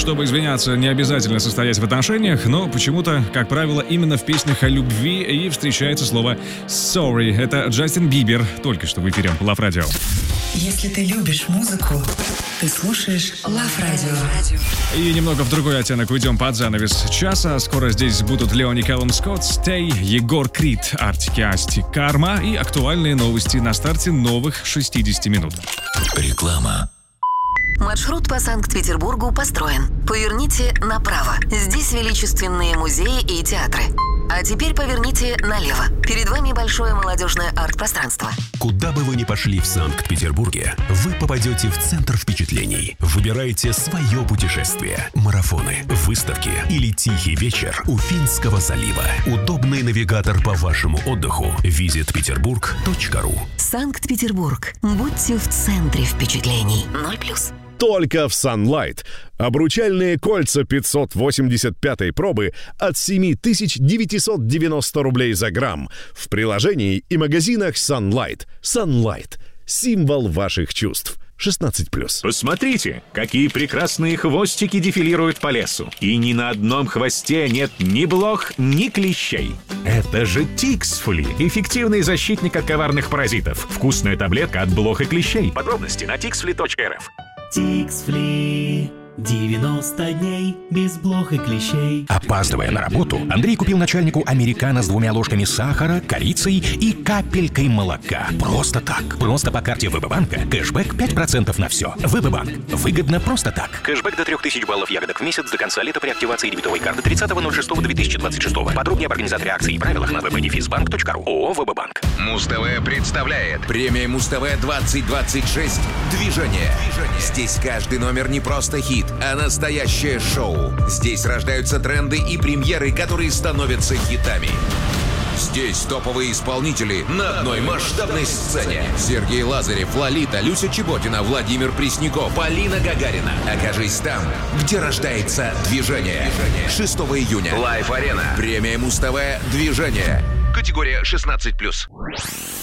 Чтобы извиняться, не обязательно состоять в отношениях, но почему-то, как правило, именно в песнях о любви и встречается слово «sorry». Это Джастин Бибер, только что в эфире Love Radio. Если ты любишь музыку, ты слушаешь Love Radio. И немного в другой оттенок уйдем под занавес часа. Скоро здесь будут Леони Кэллум Скотт, Stay, Егор Крид, Артик и Асти, Карма и актуальные новости на старте новых 60 минут. Реклама. Маршрут по Санкт-Петербургу построен. Поверните направо. Здесь величественные музеи и театры. А теперь поверните налево. Перед вами большое молодежное арт-пространство. Куда бы вы ни пошли в Санкт-Петербурге, вы попадете в центр впечатлений. Выбирайте свое путешествие. Марафоны, выставки или тихий вечер у Финского залива. Удобный навигатор по вашему отдыху. visitpeterburg.ru. Санкт-Петербург. Будьте в центре впечатлений. 0+. Только в Sunlight. Обручальные кольца 585-й пробы от 7990 рублей за грамм. В приложении и магазинах Sunlight. Sunlight. Символ ваших чувств. 16+. Посмотрите, какие прекрасные хвостики дефилируют по лесу. И ни на одном хвосте нет ни блох, ни клещей. Это же Тиксфли. Эффективный защитник от коварных паразитов. Вкусная таблетка от блох и клещей. Подробности на tixfli.rf. Тиксфли. 90 дней без блох и клещей. Опаздывая на работу, Андрей купил начальнику американо с 2 ложками сахара, корицей и капелькой молока. Просто так. Просто по карте ВБ-банка. Кэшбэк 5% на все. ВБ-банк. Выгодно просто так. Кэшбэк до 3000 баллов ягодок в месяц до конца лета при активации дебетовой карты 30.06.2026. Подробнее об организаторе акций и правилах на www.defizbank.ru. ООО ВБ-банк. Муз-ТВ представляет премия Муз-ТВ 2026 «Движение». Здесь каждый номер не просто хит, а настоящее шоу. Здесь рождаются тренды и премьеры, которые становятся хитами. Здесь топовые исполнители на одной масштабной сцене. Сергей Лазарев, Лолита, Люся Чеботина, Владимир Пресняков, Полина Гагарина. Окажись там, где рождается движение. 6 июня. Лайв-арена. Премия Муз-ТВ «Движение». Категория 16+.